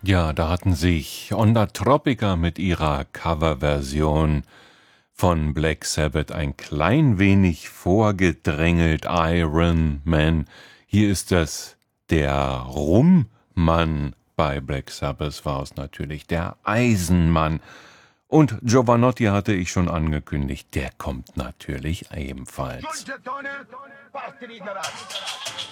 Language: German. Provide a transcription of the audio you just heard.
Ja, da hatten sich Onda Tropica mit ihrer Coverversion von Black Sabbath ein klein wenig vorgedrängelt. Iron Man. Hier ist es der Rummann. Bei Black Sabbath war es natürlich der Eisenmann. Und Giovanotti hatte ich schon angekündigt, der kommt natürlich ebenfalls.